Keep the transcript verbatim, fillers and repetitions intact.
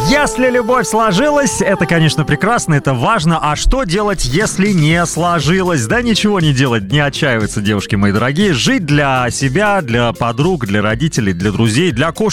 Если любовь сложилась, это, конечно, прекрасно, это важно. А что делать, если не сложилось? Да ничего не делать, не отчаиваться, девушки мои дорогие. Жить для себя, для подруг, для родителей, для друзей, для кошек.